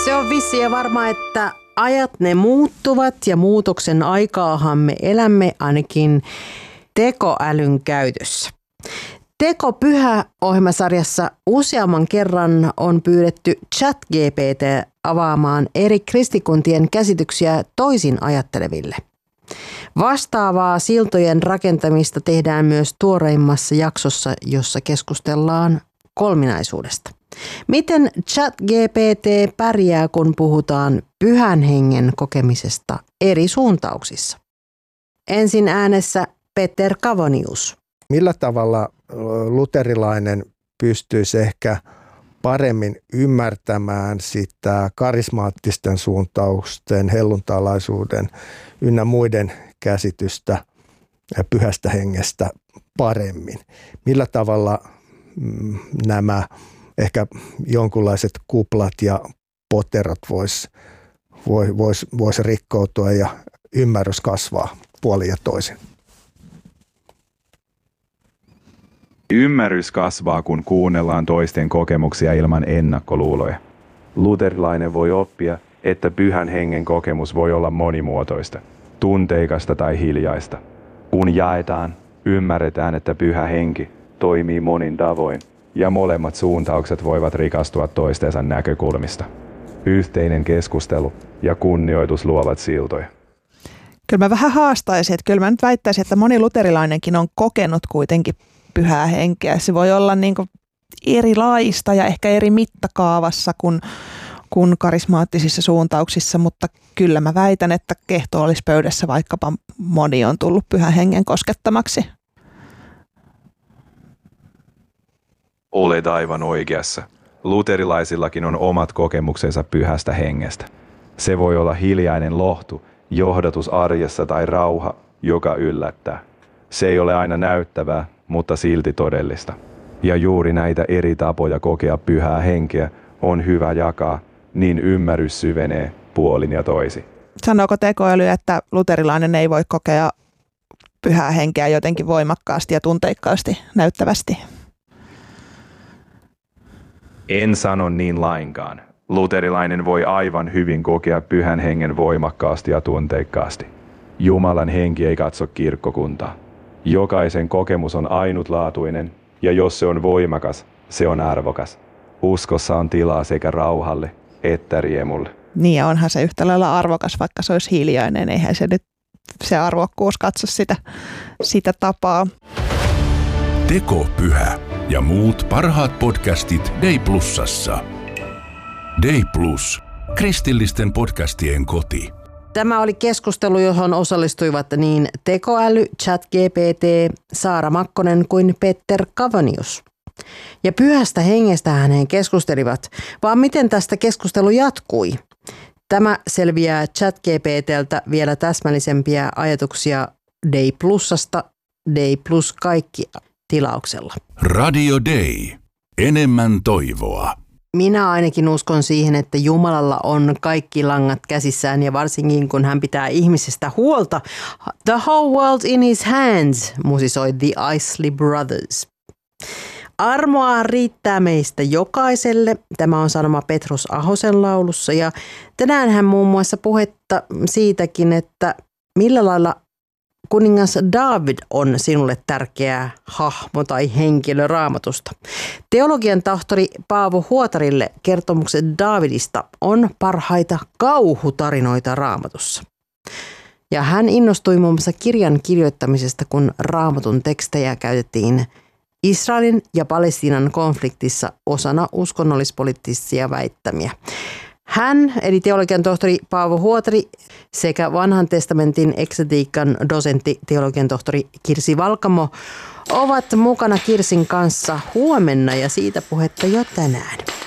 Se on vissi ja varma, että ajat ne muuttuvat ja muutoksen aikaahan me elämme ainakin tekoälyn käytössä. Tekopyhä-ohjelmasarjassa useamman kerran on pyydetty ChatGPT avaamaan eri kristikuntien käsityksiä toisin ajatteleville. Vastaavaa siltojen rakentamista tehdään myös tuoreimmassa jaksossa, jossa keskustellaan kolminaisuudesta. Miten ChatGPT pärjää, kun puhutaan Pyhän Hengen kokemisesta eri suuntauksissa? Ensin äänessä Peter Kavonius. Millä tavalla luterilainen pystyisi ehkä paremmin ymmärtämään sitä karismaattisten suuntausten, helluntalaisuuden ynnä muiden käsitystä Pyhästä Hengestä paremmin? Millä tavalla nämä ehkä jonkunlaiset kuplat ja poterot vois rikkoutua ja ymmärrys kasvaa puolin ja toisin? Ymmärrys kasvaa, kun kuunnellaan toisten kokemuksia ilman ennakkoluuloja. Luterilainen voi oppia, että Pyhän Hengen kokemus voi olla monimuotoista, tunteikasta tai hiljaista. Kun jaetaan, ymmärretään, että Pyhä Henki toimii monin tavoin ja molemmat suuntaukset voivat rikastua toistensa näkökulmista. Yhteinen keskustelu ja kunnioitus luovat siltoja. Kyllä mä vähän haastaisin, että kyllä mä nyt väittäisin, että moni luterilainenkin on kokenut kuitenkin Pyhää Henkeä. Se voi olla niin kuin erilaista ja ehkä eri mittakaavassa kuin karismaattisissa suuntauksissa, mutta kyllä mä väitän, että kehtoollispöydässä vaikkapa moni on tullut Pyhän Hengen koskettamaksi. Olet aivan oikeassa. Luterilaisillakin on omat kokemuksensa Pyhästä Hengestä. Se voi olla hiljainen lohtu, johdatus arjessa tai rauha, joka yllättää. Se ei ole aina näyttävää, mutta silti todellista. Ja juuri näitä eri tapoja kokea Pyhää Henkeä on hyvä jakaa, niin ymmärrys syvenee puolin ja toisin. Sanooko tekoäly, että luterilainen ei voi kokea Pyhää Henkeä jotenkin voimakkaasti ja tunteikkaasti, näyttävästi? En sano niin lainkaan. Luterilainen voi aivan hyvin kokea Pyhän Hengen voimakkaasti ja tunteikkaasti. Jumalan henki ei katso kirkkokuntaa. Jokaisen kokemus on ainutlaatuinen, ja jos se on voimakas, se on arvokas. Uskossa on tilaa sekä rauhalle että riemulle. Niin, ja onhan se yhtä lailla arvokas, vaikka se olisi hiljainen. Eihän se nyt se arvokkuus katso sitä tapaa. Tekopyhä ja muut parhaat podcastit Day Plusassa. Day Plus, kristillisten podcastien koti. Tämä oli keskustelu, johon osallistuivat niin tekoäly, ChatGPT, Saara Makkonen kuin Peter Kavonius. Ja Pyhästä Hengestähän he keskustelivat, vaan miten tästä keskustelu jatkui. Tämä selviää ChatGPTltä vielä täsmällisempiä ajatuksia Day Plusasta, Day Plus kaikki tilauksella. Radio Day. Enemmän toivoa. Minä ainakin uskon siihen, että Jumalalla on kaikki langat käsissään ja varsinkin kun hän pitää ihmisestä huolta. The whole world in his hands, musisoi The Isley Brothers. Armoa riittää meistä jokaiselle. Tämä on sanoma Petrus Ahosen laulussa ja tänään hän muun muassa puhetta siitäkin, että millä lailla kuningas David on sinulle tärkeä hahmo tai henkilö Raamatusta. Teologian tohtori Paavo Huotarille kertomukset Davidista on parhaita kauhutarinoita Raamatussa. Ja hän innostui muun muassa kirjan kirjoittamisesta, kun Raamatun tekstejä käytettiin Israelin ja Palestiinan konfliktissa osana uskonnollispoliittisia väittämiä. Hän, eli teologian tohtori Paavo Huotari sekä vanhan testamentin eksegetiikan dosentti teologian tohtori Kirsi Valkamo ovat mukana Kirsin kanssa huomenna ja siitä puhetta jo tänään.